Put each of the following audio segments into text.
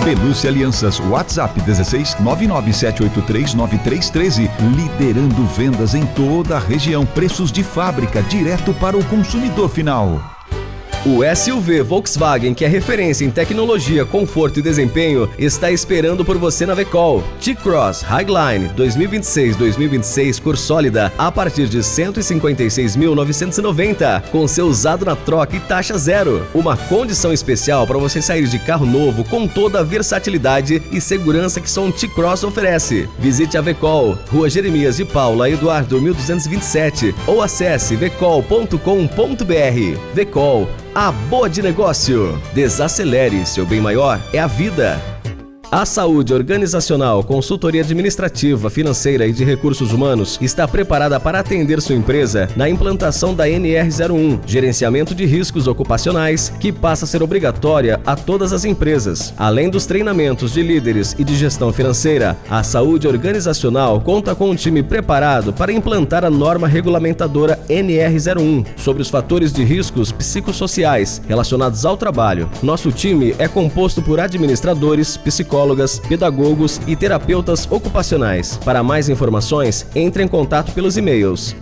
Belucci Alianças, WhatsApp 16 99783 9313, liderando vendas em toda a região, preços de fábrica, direto para o consumidor final. O SUV Volkswagen, que é referência em tecnologia, conforto e desempenho, está esperando por você na Vecol. T-Cross Highline 2026-2026 cor sólida a partir de 156.990, com seu usado na troca e taxa zero. Uma condição especial para você sair de carro novo com toda a versatilidade e segurança que só um T-Cross oferece. Visite a Vecol, Rua Jeremias de Paula, Eduardo 1227, ou acesse vecol.com.br. Vecol, a boa de negócio. Desacelere, seu bem maior é a vida. A Saúde Organizacional, consultoria administrativa, financeira e de recursos humanos está preparada para atender sua empresa na implantação da NR01, gerenciamento de riscos ocupacionais, que passa a ser obrigatória a todas as empresas. Além dos treinamentos de líderes e de gestão financeira, a Saúde Organizacional conta com um time preparado para implantar a norma regulamentadora NR01 sobre os fatores de riscos psicossociais relacionados ao trabalho. Nosso time é composto por administradores, psicólogos, pedagogos e terapeutas ocupacionais. Para mais informações, entre em contato pelos e-mails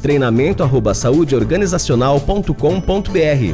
treinamento@saudeorganizacional.com.br,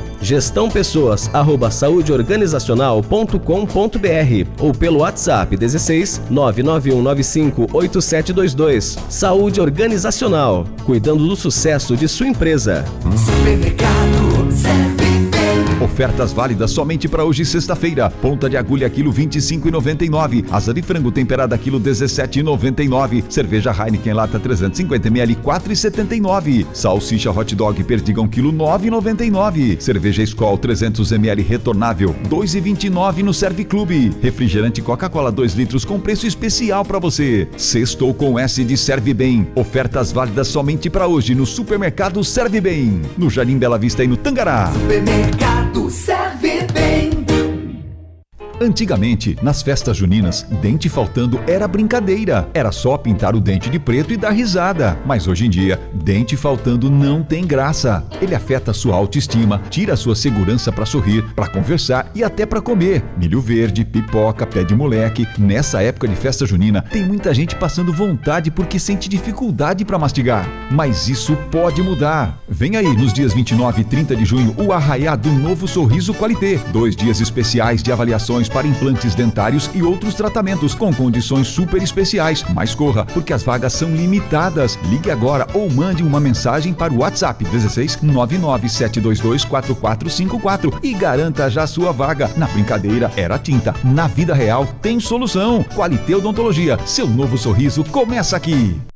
gestãopessoas@saudeorganizacional.com.br ou pelo WhatsApp 16 99195 8722. Saúde Organizacional, cuidando do sucesso de sua empresa. Supermercado Serve Bem. Ofertas válidas somente para hoje, sexta-feira. Ponta de agulha quilo 25,99. Asa de frango temperada quilo 17,99. Cerveja Heineken lata 350 ml 4,79. Salsicha hot dog Perdigão quilo 9,99. Cerveja Skol 300 ml retornável 2,29 no Serve Clube. Refrigerante Coca-Cola 2 litros com preço especial para você. Sextou com S de Serve Bem. Ofertas válidas somente para hoje no Supermercado Serve Bem, no Jardim Bela Vista e no Tangará. Supermercado Serve Bem. Antigamente, nas festas juninas, dente faltando era brincadeira. Era só pintar o dente de preto e dar risada. Mas hoje em dia, dente faltando não tem graça. Ele afeta a sua autoestima, tira a sua segurança para sorrir, para conversar e até para comer. Milho verde, pipoca, pé de moleque. Nessa época de festa junina, tem muita gente passando vontade porque sente dificuldade para mastigar. Mas isso pode mudar. Vem aí nos dias 29 e 30 de junho o arraiá do Novo Sorriso Qualité. 2 dias especiais de avaliações para implantes dentários e outros tratamentos com condições super especiais. Mas corra, porque as vagas são limitadas. Ligue agora ou mande uma mensagem para o WhatsApp 16 99722 4454 e garanta já sua vaga. Na brincadeira era tinta, na vida real tem solução. Qualité Odontologia, seu novo sorriso começa aqui.